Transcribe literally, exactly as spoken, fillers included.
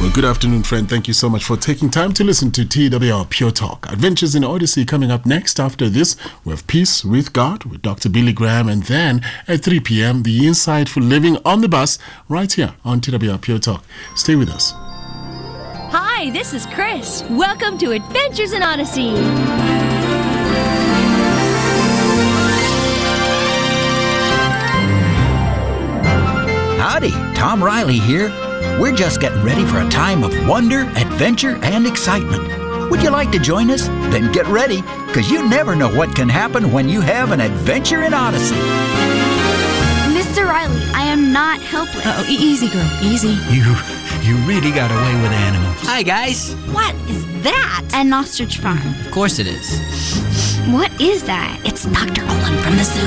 Well, good afternoon, friend. Thank you so much for taking time to listen to T W R Pure Talk. Adventures in Odyssey coming up next. After this, we have Peace with God with Doctor Billy Graham. And then at three p.m., the Insightful Living on the Bus right here on T W R Pure Talk. Stay with us. Hi, this is Chris. Welcome to Adventures in Odyssey. Howdy, Tom Riley here. We're just getting ready for a time of wonder, adventure, and excitement. Would you like to join us? Then get ready, because you never know what can happen when you have an adventure in Odyssey. Mister Riley, I am not helpless. Uh-oh, e- easy, girl, easy. You, you really got away with animals. Hi, guys. What is that? An ostrich farm. Of course it is. What is that? It's Doctor Olin from the zoo.